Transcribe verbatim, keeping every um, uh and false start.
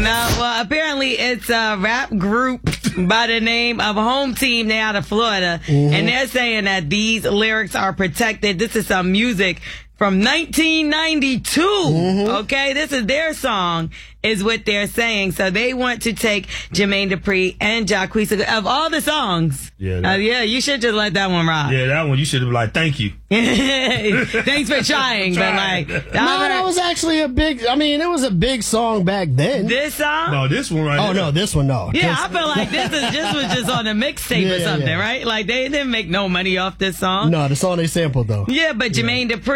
No, well, apparently it's a rap group by the name of Home Team. They're out of Florida, mm-hmm. and they're saying that these lyrics are protected. This is some music from nineteen ninety-two. Mm-hmm. Okay, this is their song, is what they're saying. So they want to take Jermaine Dupri and Jacquees. Of all the songs, yeah, that, uh, yeah, you should just let that one rock. Yeah, that one you should have been like, thank you. Thanks for trying, but like, no, that was actually a big. I mean, it was a big song back then. This song? No, this one right. Oh here. no, this one no. Yeah, I feel like this is this was just on a mixtape yeah, or something, yeah. right? Like they didn't make no money off this song. No, the song they sampled though. Yeah, but Jermaine yeah. Dupri.